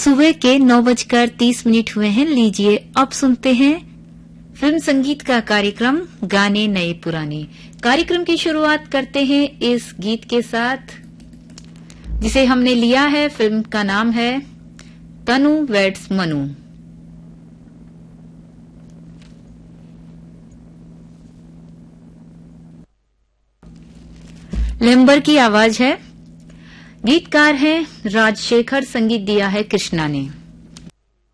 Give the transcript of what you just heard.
सुबह के 9:30 हुए हैं। लीजिए अब सुनते हैं फिल्म संगीत का कार्यक्रम गाने नए पुराने। कार्यक्रम की शुरुआत करते हैं इस गीत के साथ जिसे हमने लिया है। फिल्म का नाम है तनु वेड्स मनु। लेम्बर की आवाज है। गीतकार हैं राजशेखर, संगीत दिया है कृष्णा ने।